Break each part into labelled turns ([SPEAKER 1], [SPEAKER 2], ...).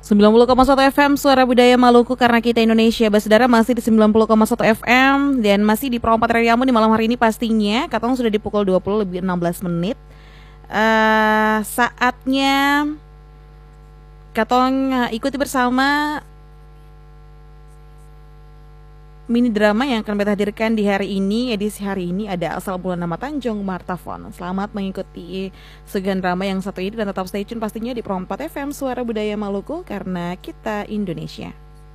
[SPEAKER 1] 90,1 FM Suara Budaya Maluku karena kita Indonesia. Saudara masih di 90,1 FM dan masih di Pro 4 Riamu di malam hari ini pastinya. Katong sudah di pukul 20 lebih 16 menit. Saatnya Katong ikuti bersama mini drama yang akan kita hadirkan di hari ini. Edisi hari ini ada Asal Bulan Nama Tanjung Martafon. Selamat mengikuti segan drama yang satu ini dan tetap stay tune pastinya di Pro 4 FM Suara Budaya Maluku karena kita Indonesia.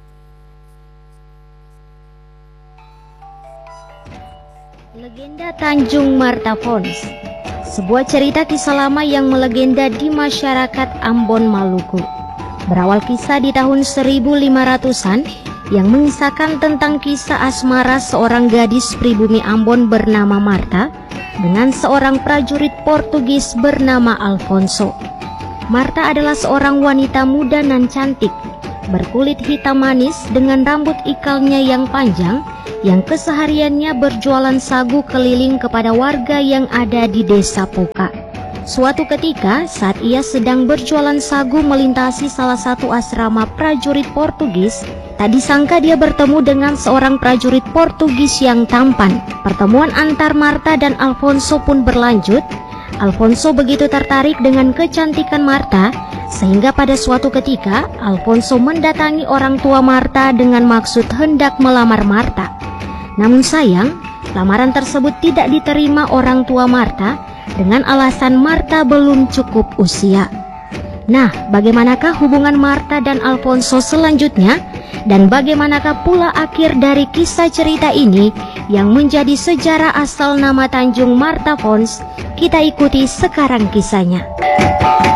[SPEAKER 2] Legenda Tanjung Martafon, sebuah cerita kisah lama yang melegenda di masyarakat Ambon, Maluku. Berawal kisah di tahun 1500-an yang mengisahkan tentang kisah asmara seorang gadis pribumi Ambon bernama Marta dengan seorang prajurit Portugis bernama Alfonso. Marta adalah seorang wanita muda nan cantik, berkulit hitam manis dengan rambut ikalnya yang panjang, yang kesehariannya berjualan sagu keliling kepada warga yang ada di desa Poka. Suatu ketika saat ia sedang berjualan sagu melintasi salah satu asrama prajurit Portugis, tak disangka dia bertemu dengan seorang prajurit Portugis yang tampan. Pertemuan antar Marta dan Alfonso pun berlanjut. Alfonso begitu tertarik dengan kecantikan Marta sehingga pada suatu ketika Alfonso mendatangi orang tua Marta dengan maksud hendak melamar Marta. Namun sayang, lamaran tersebut tidak diterima orang tua Marta dengan alasan Marta belum cukup usia. Nah, bagaimanakah hubungan Marta dan Alfonso selanjutnya? Dan bagaimanakah pula akhir dari kisah cerita ini yang menjadi sejarah asal nama Tanjung Martafon? Kita ikuti sekarang kisahnya.